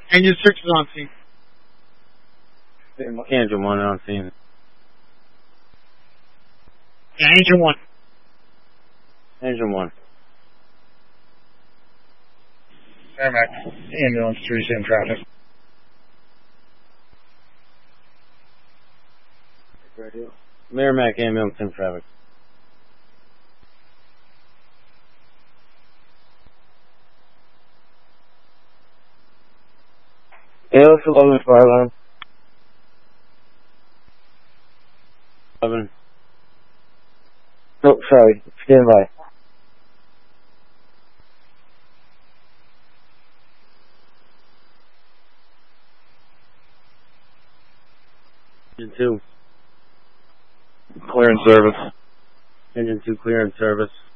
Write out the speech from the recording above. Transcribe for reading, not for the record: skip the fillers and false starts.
Engine 6 is on scene. Engine 1 on scene. Yeah, Engine 1. Engine 1. Merrimack, ambulance 3 in traffic. Merrimack ambulance in traffic. ALS 11 fire alarm. 11. No, sorry. Stand by. Engine 2. Clear in service. Engine 2 clear in service.